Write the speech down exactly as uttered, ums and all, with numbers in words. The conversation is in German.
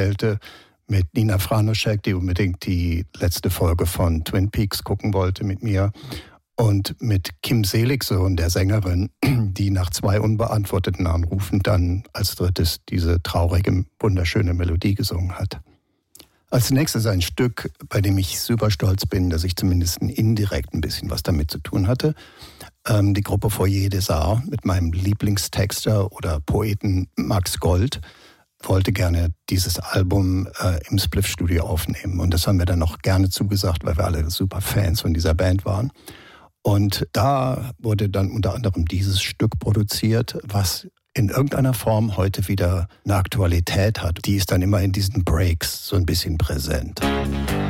erzählte, mit Nina Franoschek, die unbedingt die letzte Folge von Twin Peaks gucken wollte mit mir. Und mit Kim Seligsohn, der Sängerin, die nach zwei unbeantworteten Anrufen dann als drittes diese traurige, wunderschöne Melodie gesungen hat. Als nächstes ein Stück, bei dem ich super stolz bin, dass ich zumindest indirekt ein bisschen was damit zu tun hatte. Ähm, die Gruppe Foyer des Arts mit meinem Lieblingstexter oder Poeten Max Gold wollte gerne dieses Album äh, im Spliff-Studio aufnehmen. Und das haben wir dann noch gerne zugesagt, weil wir alle super Fans von dieser Band waren. Und da wurde dann unter anderem dieses Stück produziert, was in irgendeiner Form heute wieder eine Aktualität hat. Die ist dann immer in diesen Breaks so ein bisschen präsent.